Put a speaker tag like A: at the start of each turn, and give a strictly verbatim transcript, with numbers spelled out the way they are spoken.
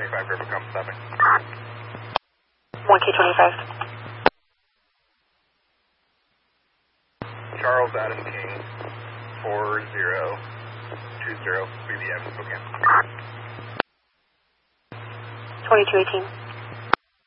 A: twenty-five, River, come stopping.
B: one K twenty-five.
A: Charles Adam King, four zero two zero, B B M, Spokane.
B: twenty-two eighteen.